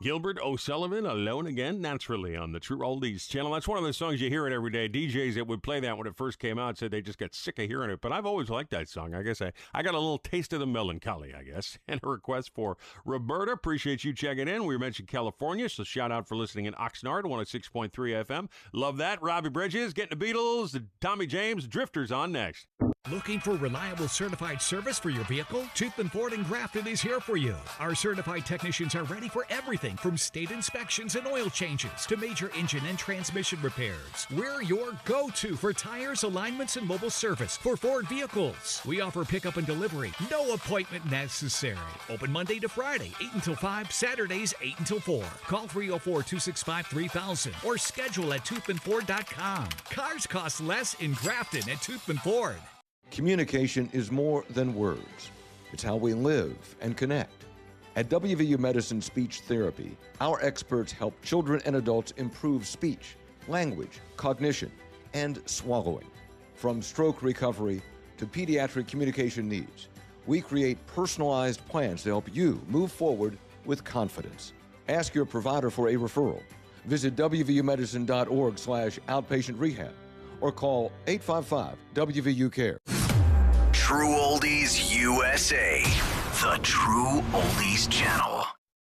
Gilbert O'Sullivan, Alone Again, naturally on the True Oldies channel. That's one of the songs you hear it every day. DJs that would play that when it first came out said they just got sick of hearing it, but I've always liked that song. I guess I got a little taste of the melancholy, I guess. And a request for Roberta. Appreciate you checking in. We mentioned California, so shout out for listening in Oxnard, 106.3 FM. Love that. Robbie Bridges, getting the Beatles, the Tommy James, Drifters on next. Looking for reliable certified service for your vehicle? Toothman Ford in Grafton is here for you. Our certified technicians are ready for everything from state inspections and oil changes to major engine and transmission repairs. We're your go-to for tires, alignments, and mobile service for Ford vehicles. We offer pickup and delivery. No appointment necessary. Open Monday to Friday, 8 until 5, Saturdays, 8 until 4. Call 304-265-3000 or schedule at toothmanford.com. Cars cost less in Grafton at Toothman Ford. Communication is more than words. It's how we live and connect. At WVU Medicine Speech Therapy, our experts help children and adults improve speech, language, cognition, and swallowing. From stroke recovery to pediatric communication needs, we create personalized plans to help you move forward with confidence. Ask your provider for a referral. Visit wvumedicine.org/outpatient rehab or call 855-WVU-CARE. True Oldies USA, the True Oldies channel.